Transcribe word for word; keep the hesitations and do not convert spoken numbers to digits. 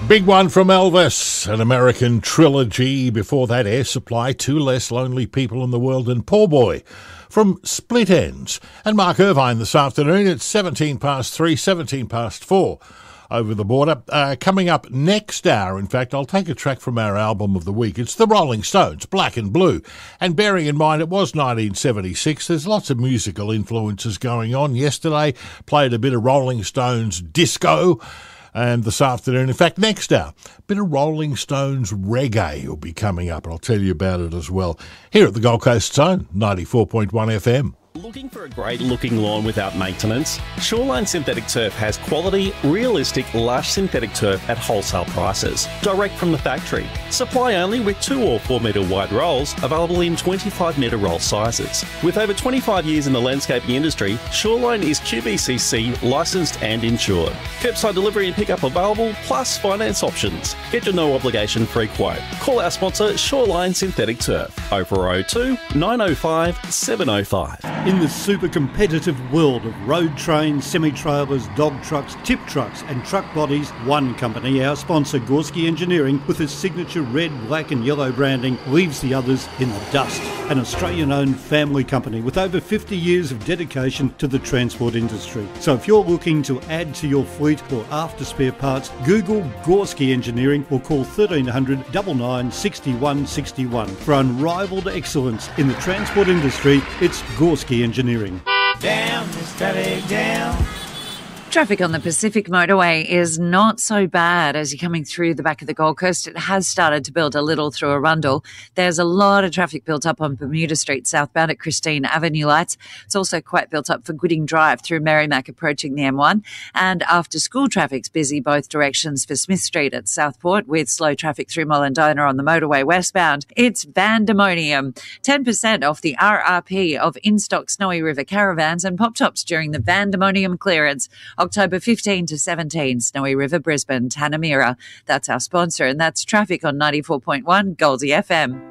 Big one from Elvis, an American trilogy. Before that, Air Supply, Two Less Lonely People in the World, and Poor Boy from Split Ends. And Mark Irvine this afternoon at seventeen past three, seventeen past four over the border. Uh, coming up next hour, in fact, I'll take a track from our album of the week. It's the Rolling Stones, Black and Blue. And bearing in mind it was nineteen seventy-six, there's lots of musical influences going on. Yesterday, played a bit of Rolling Stones disco. And this afternoon, in fact, next hour, a bit of Rolling Stones reggae will be coming up, and I'll tell you about it as well. Here at the Gold Coast Zone, ninety-four point one F M. Looking for a great-looking lawn without maintenance? Shoreline Synthetic Turf has quality, realistic, lush synthetic turf at wholesale prices, direct from the factory. Supply only with two or four metre wide rolls, available in twenty-five metre roll sizes. With over twenty-five years in the landscaping industry, Shoreline is Q B C C licensed and insured. Curbside delivery and pickup available, plus finance options. Get your no-obligation free quote. Call our sponsor, Shoreline Synthetic Turf, oh four oh two, nine oh five, seven oh five. In the super competitive world of road trains, semi-trailers, dog trucks, tip trucks and truck bodies, one company, our sponsor Gorski Engineering, with its signature red, black and yellow branding, leaves the others in the dust. An Australian-owned family company with over fifty years of dedication to the transport industry. So if you're looking to add to your fleet or after spare parts, Google Gorski Engineering or call thirteen hundred, nine nine, six one six one. For unrivaled excellence in the transport industry, it's Gorski Engineering. Down, steady down. Traffic on the Pacific Motorway is not so bad as you're coming through the back of the Gold Coast. It has started to build a little through Arundel. There's a lot of traffic built up on Bermuda Street southbound at Christine Avenue lights. It's also quite built up for Gooding Drive through Merrimack approaching the M one. And after school traffic's busy both directions for Smith Street at Southport with slow traffic through Mollendona on the motorway westbound. It's Vandemonium. ten percent off the R R P of in-stock Snowy River caravans and pop-tops during the Vandemonium clearance. October fifteenth to seventeenth, Snowy River, Brisbane, Tanamera. That's our sponsor, and that's traffic on ninety-four point one Goldie F M.